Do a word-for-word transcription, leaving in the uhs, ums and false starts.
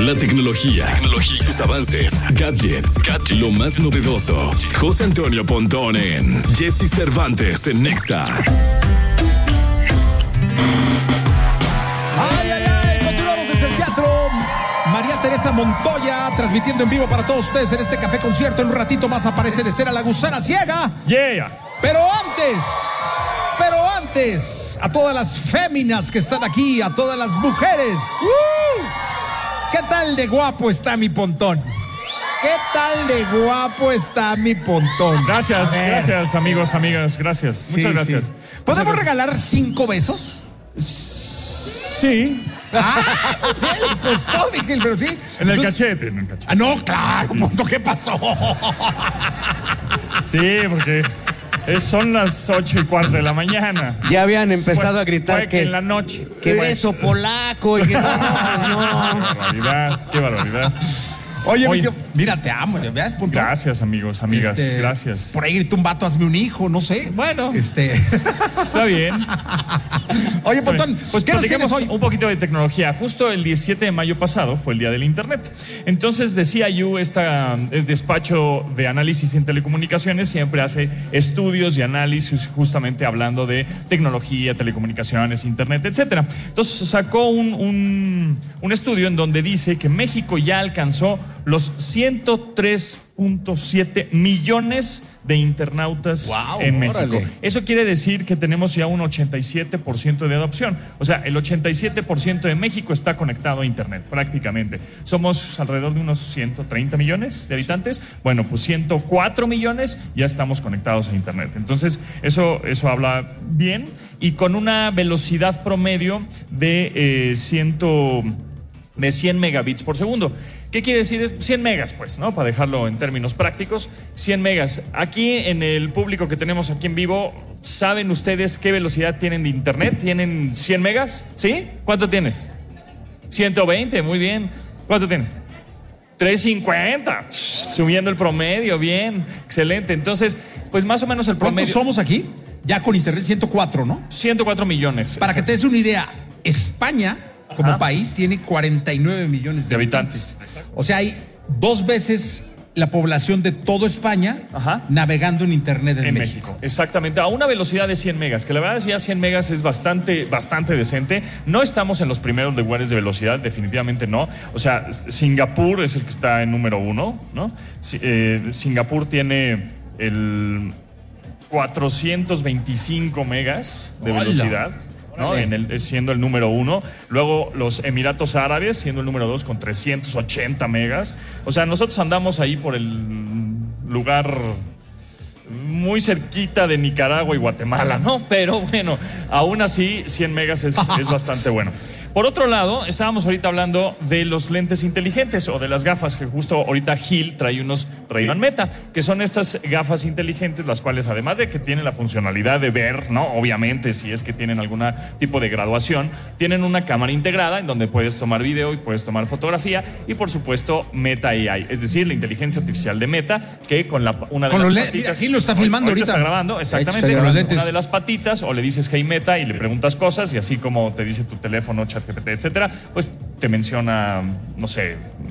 La tecnología, tecnología, sus avances, gadgets, gadgets, lo más novedoso. José Antonio Pontón en Jesse Cervantes en Nexa. Ay, ay, ay, continuamos desde el teatro María Teresa Montoya, transmitiendo en vivo para todos ustedes en este café concierto. En un ratito más aparece de ser a la gusana ciega. Yeah. Pero antes, pero antes, a todas las féminas que están aquí, a todas las mujeres. ¡Woo! ¿Qué tal de guapo está mi Pontón? ¿Qué tal de guapo está mi Pontón? Gracias, gracias, amigos, amigas, gracias. Sí, Muchas gracias. sí. ¿Podemos Muchas regalar cinco besos? gracias. Sí. Ah, él costó, dije, pero sí. En el Entonces, cachete, en el cachete. Ah, no, claro, sí. Pontón, ¿qué pasó? Sí, porque es, son las ocho y cuarto de la mañana. Ya habían empezado Fue- a gritar fue que, en la noche. que beso polaco y que no, pues Qué no. barbaridad, qué barbaridad. Oye, Oye. mi tío, mira, te amo, ¿ves, Pontón? Gracias, amigos, amigas, Este, gracias. Por ahí grita un vato, hazme un hijo, no sé. Bueno. Este. Está bien. Oye, Pontón, pues ¿qué nos tienes platiquemos hoy? un poquito de tecnología. Justo el diecisiete de mayo pasado fue el día del Internet. Entonces, de C I U, esta, el despacho de análisis en telecomunicaciones, siempre hace estudios y análisis justamente hablando de tecnología, telecomunicaciones, Internet, etcétera. Entonces, sacó un, un, un estudio en donde dice que México ya alcanzó los ciento tres punto siete millones de internautas Wow, en México. órale. Eso quiere decir que tenemos ya un ochenta y siete por ciento de adopción. O sea, el ochenta y siete por ciento de México está conectado a Internet, prácticamente. Somos alrededor de unos ciento treinta millones de habitantes. Bueno, pues ciento cuatro millones ya estamos conectados a Internet. Entonces, eso, eso habla bien y con una velocidad promedio de, eh, cien, de cien megabits por segundo. ¿Qué quiere decir? Es cien megas, pues, ¿no? Para dejarlo en términos prácticos, cien megas. Aquí en el público que tenemos aquí en vivo, ¿saben ustedes qué velocidad tienen de internet? ¿Tienen cien megas? ¿Sí? ¿Cuánto tienes? ciento veinte, muy bien. ¿Cuánto tienes? trescientos cincuenta, subiendo el promedio, bien, excelente. Entonces, pues más o menos el promedio. ¿Cuántos somos aquí? Ya con internet, ciento cuatro, ¿no? ciento cuatro millones. Para que te des una idea, España, como Ajá. país, tiene cuarenta y nueve millones de, De habitantes. O sea, hay dos veces la población de toda España Ajá. navegando en internet en, En México. México, exactamente, a una velocidad de cien megas, que la verdad es que ya cien megas es bastante, bastante decente. No estamos en los primeros lugares de velocidad, definitivamente no. O sea, Singapur es el que está en número uno, ¿no? Si- eh, Singapur tiene el cuatrocientos veinticinco megas de ¡Hola! velocidad, ¿no? En el, siendo el número uno. Luego los Emiratos Árabes siendo el número dos con trescientos ochenta megas. O sea, nosotros andamos ahí por el lugar muy cerquita de Nicaragua y Guatemala, ¿no? Pero bueno, aún así cien megas es, es bastante bueno. Por otro lado, estábamos ahorita hablando de los lentes inteligentes o de las gafas, que justo ahorita Gil trae unos Ray-Ban Meta, que son estas gafas inteligentes, las cuales además de que tienen la funcionalidad de ver, ¿no? Obviamente, si es que tienen algún tipo de graduación, tienen una cámara integrada en donde puedes tomar video y puedes tomar fotografía y por supuesto Meta A I, es decir, la inteligencia artificial de Meta, que con la, una de Con las los le- patitas... mira, Gil lo está filmando ahorita. Está grabando, exactamente. Con los lentes. Una de las patitas, o le dices Hey Meta y le preguntas cosas, y así como te dice tu teléfono, ChatGPT, etcétera, pues te menciona, no sé,